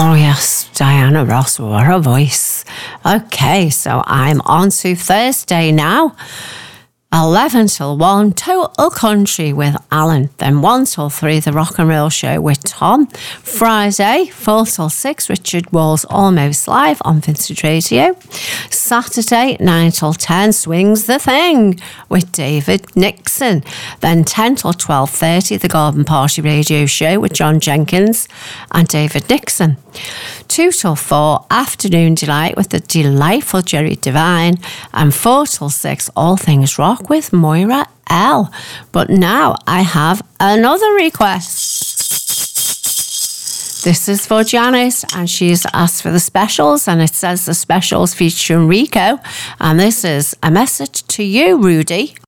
Oh yes, Diana Ross, what a voice. Okay, so I'm on to Thursday now. 11 till 1, Total Country with Alan. Then 1 till 3, The Rock and Roll Show with Tom. Friday, 4 till 6, Richard Wall's Almost Live on Vintage Radio. Saturday, 9 till 10, Swings the Thing with David Nixon. Then 10 till 12:30, The Garden Party Radio Show with John Jenkins and David Nixon. 2 till 4, Afternoon Delight with the delightful Jerry Devine. And 4 till 6, All Things Rock with Moira L. But now I have another request. This is for Janice, and she's asked for the specials, and it says the specials featuring Rico. And this is a message to you, Rudy.